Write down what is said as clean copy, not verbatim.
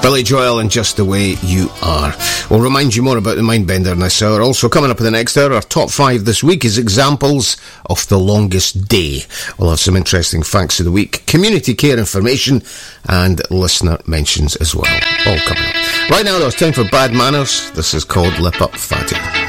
Billy Joel and Just the Way You Are. We'll remind you more about the Mindbender in this hour. Also coming up in the next hour, our top 5 this week is examples of the longest day. We'll have some interesting facts of the week, community care information, and listener mentions as well. All coming up. Right now, though, it's time for Bad Manners. This is called Lip Up Fatty.